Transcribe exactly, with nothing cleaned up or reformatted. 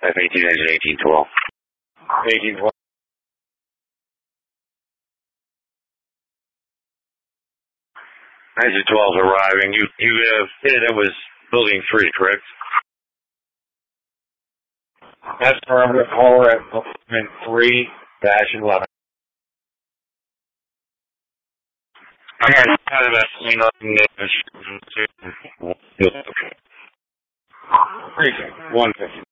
F eighteen engine eighteen twelve. eighteen twelve. Engine twelve is arriving. You you uh, stated that was building three, correct? That's parameter caller at building three dash eleven. I got kind of a clean up in the Precinct one fifty.